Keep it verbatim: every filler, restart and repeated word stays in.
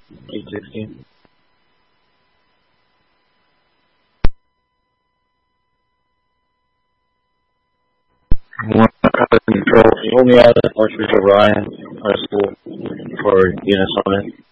eight sixteen. One control. Can you hold me out of Archbishop Ryan High School for Unit Summit?